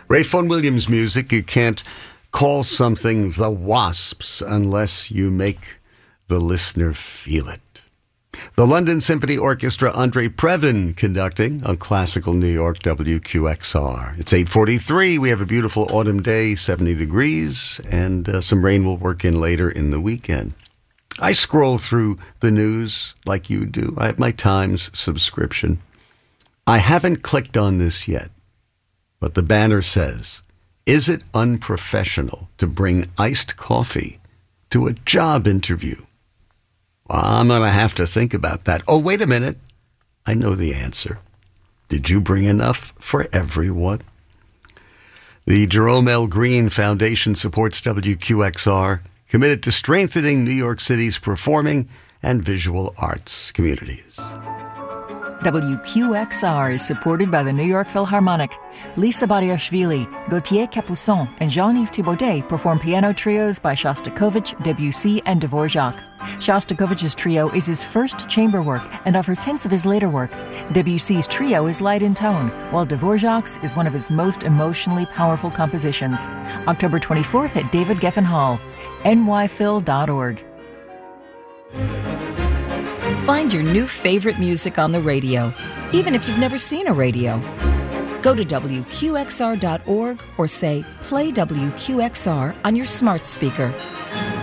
Ray Vaughan Williams music. You can't call something the Wasps unless you make the listener feel it. The London Symphony Orchestra, Andre Previn conducting on Classical New York WQXR. It's 8:43. We have a beautiful autumn day, 70 degrees, and some rain will work in later in the weekend. I scroll through the news like you do. I have my Times subscription. I haven't clicked on this yet, but the banner says, "Is it unprofessional to bring iced coffee to a job interview?" Well, I'm going to have to think about that. Oh, wait a minute. I know the answer. Did you bring enough for everyone? The Jerome L. Green Foundation supports WQXR, committed to strengthening New York City's performing and visual arts communities. WQXR is supported by the New York Philharmonic. Lisa Bariashvili, Gautier Capuçon, and Jean-Yves Thibaudet perform piano trios by Shostakovich, Debussy, and Dvorak. Shostakovich's trio is his first chamber work and offers hints of his later work. Debussy's trio is light in tone, while Dvorak's is one of his most emotionally powerful compositions. October 24th at David Geffen Hall, nyphil.org. Find your new favorite music on the radio, even if you've never seen a radio. Go to WQXR.org or say, "Play WQXR" on your smart speaker.